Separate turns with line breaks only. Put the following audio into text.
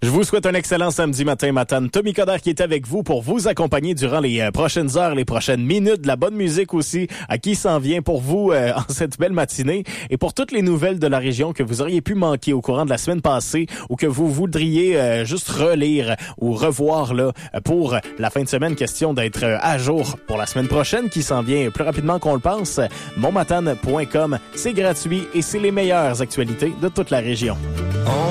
Je vous souhaite un excellent samedi matin, Matane. Tommy Coderre qui est avec vous pour vous accompagner durant les prochaines heures, les prochaines minutes. De la bonne musique aussi à qui s'en vient pour vous en cette belle matinée. Et pour toutes les nouvelles de la région que vous auriez pu manquer au courant de la semaine passée ou que vous voudriez juste relire ou revoir là pour la fin de semaine, question d'être à jour pour la semaine prochaine qui s'en vient plus rapidement qu'on le pense. Monmatane.com, c'est gratuit et c'est les meilleures actualités de toute la région.